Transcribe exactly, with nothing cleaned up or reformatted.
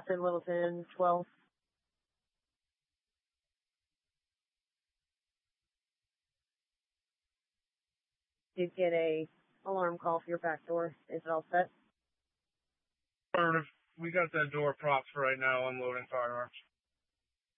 Austin, Littleton, twelve. Did get a alarm call for your back door. Is it all set? Affirmative. We got that door propped for right now, unloading firearms.